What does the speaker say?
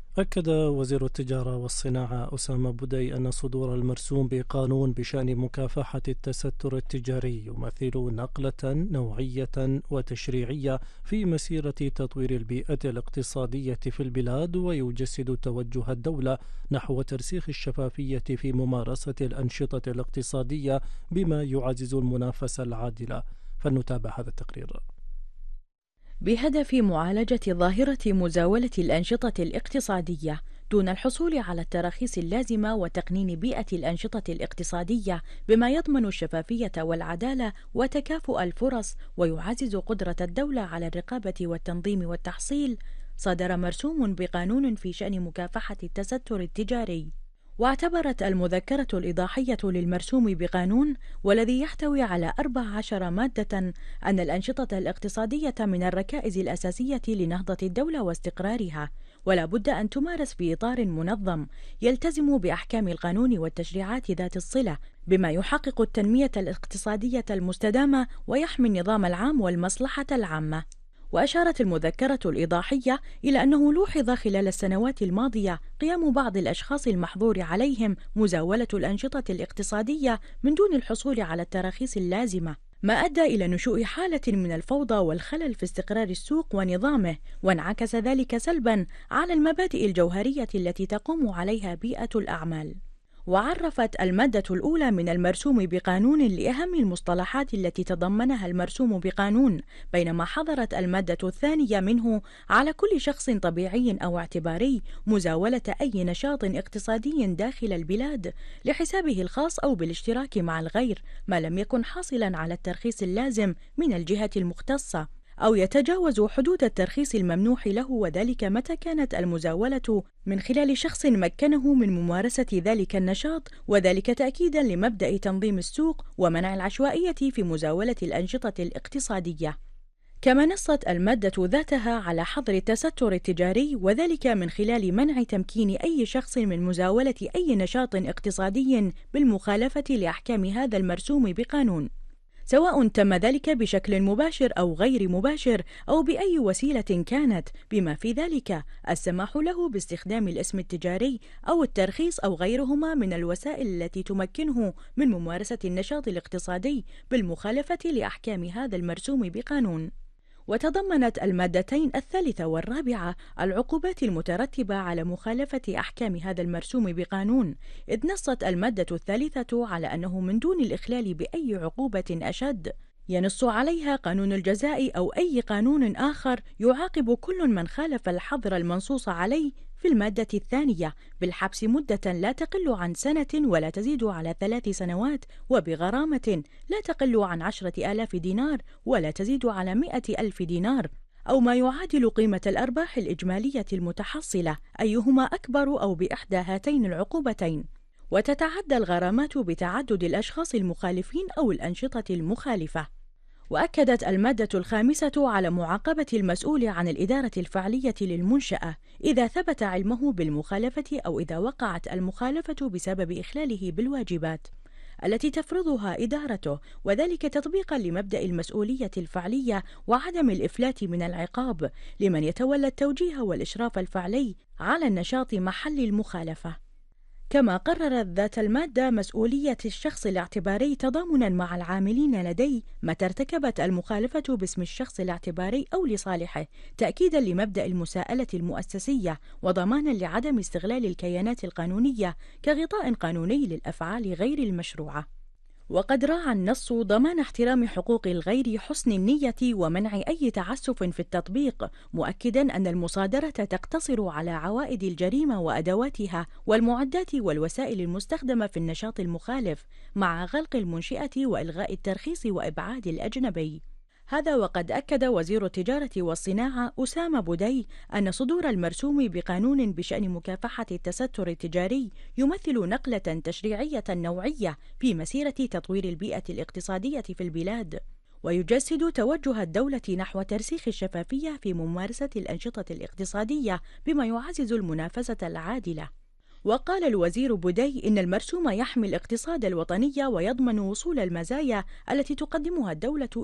أكد وزير التجارة والصناعة أسامة بودي أن صدور المرسوم بقانون بشأن مكافحة التستر التجاري يمثل نقلة نوعية وتشريعية في مسيرة تطوير البيئة الاقتصادية في البلاد، ويجسد توجه الدولة نحو ترسيخ الشفافية في ممارسة الأنشطة الاقتصادية بما يعزز المنافسة العادلة. فلنتابع هذا التقرير. بهدف معالجة ظاهرة مزاولة الأنشطة الاقتصادية دون الحصول على التراخيص اللازمة وتقنين بيئة الأنشطة الاقتصادية بما يضمن الشفافية والعدالة وتكافؤ الفرص ويعزز قدرة الدولة على الرقابة والتنظيم والتحصيل، صدر مرسوم بقانون في شأن مكافحة التستر التجاري. واعتبرت المذكرة الإيضاحية للمرسوم بقانون والذي يحتوي على 14 مادة أن الأنشطة الاقتصادية من الركائز الأساسية لنهضة الدولة واستقرارها، ولا بد أن تمارس في إطار منظم يلتزم بأحكام القانون والتشريعات ذات الصلة بما يحقق التنمية الاقتصادية المستدامة ويحمي النظام العام والمصلحة العامة. وأشارت المذكرة الإيضاحية إلى أنه لوحظ خلال السنوات الماضية قيام بعض الأشخاص المحظور عليهم مزاولة الأنشطة الاقتصادية من دون الحصول على التراخيص اللازمة، ما أدى إلى نشوء حالة من الفوضى والخلل في استقرار السوق ونظامه، وانعكس ذلك سلبا على المبادئ الجوهرية التي تقوم عليها بيئة الأعمال. وعرفت المادة الأولى من المرسوم بقانون لأهم المصطلحات التي تضمنها المرسوم بقانون، بينما حظرت المادة الثانية منه على كل شخص طبيعي أو اعتباري مزاولة أي نشاط اقتصادي داخل البلاد لحسابه الخاص أو بالاشتراك مع الغير ما لم يكن حاصلا على الترخيص اللازم من الجهة المختصة، أو يتجاوز حدود الترخيص الممنوح له، وذلك متى كانت المزاولة من خلال شخص مكنه من ممارسة ذلك النشاط، وذلك تأكيدا لمبدأ تنظيم السوق ومنع العشوائية في مزاولة الأنشطة الاقتصادية. كما نصت المادة ذاتها على حظر التستر التجاري، وذلك من خلال منع تمكين أي شخص من مزاولة أي نشاط اقتصادي بالمخالفة لأحكام هذا المرسوم بقانون، سواء تم ذلك بشكل مباشر أو غير مباشر أو بأي وسيلة كانت، بما في ذلك السماح له باستخدام الاسم التجاري أو الترخيص أو غيرهما من الوسائل التي تمكنه من ممارسة النشاط الاقتصادي بالمخالفة لأحكام هذا المرسوم بقانون. وتضمنت المادتين الثالثة والرابعة العقوبات المترتبة على مخالفة أحكام هذا المرسوم بقانون، إذ نصت المادة الثالثة على أنه من دون الإخلال بأي عقوبة أشد ينص عليها قانون الجزاء أو أي قانون آخر يعاقب كل من خالف الحظر المنصوص عليه في المادة الثانية بالحبس مدة لا تقل عن سنة ولا تزيد على 3 سنوات، وبغرامة لا تقل عن 10,000 دينار ولا تزيد على 100,000 دينار، أو ما يعادل قيمة الأرباح الإجمالية المتحصلة أيهما أكبر، أو بإحدى هاتين العقوبتين. وتتعدى الغرامات بتعدد الأشخاص المخالفين أو الأنشطة المخالفة. وأكدت المادة الخامسة على معاقبة المسؤول عن الإدارة الفعلية للمنشأة إذا ثبت علمه بالمخالفة أو إذا وقعت المخالفة بسبب إخلاله بالواجبات التي تفرضها إدارته، وذلك تطبيقا لمبدأ المسؤولية الفعلية وعدم الإفلات من العقاب لمن يتولى التوجيه والإشراف الفعلي على النشاط محل المخالفة. كما قررت ذات المادة مسؤولية الشخص الاعتباري تضامنا مع العاملين لديه متى ارتكبت المخالفة باسم الشخص الاعتباري أو لصالحه، تأكيدا لمبدأ المساءلة المؤسسية وضمانا لعدم استغلال الكيانات القانونية كغطاء قانوني للأفعال غير المشروعة. وقد راعى النص ضمان احترام حقوق الغير، حسن النية، ومنع أي تعسف في التطبيق، مؤكدا أن المصادرة تقتصر على عوائد الجريمة وأدواتها والمعدات والوسائل المستخدمة في النشاط المخالف، مع غلق المنشئة وإلغاء الترخيص وإبعاد الأجنبي. هذا وقد أكد وزير التجارة والصناعة أسامة بودي أن صدور المرسوم بقانون بشأن مكافحة التستر التجاري يمثل نقلة تشريعية نوعية في مسيرة تطوير البيئة الاقتصادية في البلاد، ويجسد توجه الدولة نحو ترسيخ الشفافية في ممارسة الأنشطة الاقتصادية بما يعزز المنافسة العادلة. وقال الوزير بودي إن المرسوم يحمي الاقتصاد الوطني ويضمن وصول المزايا التي تقدمها الدولة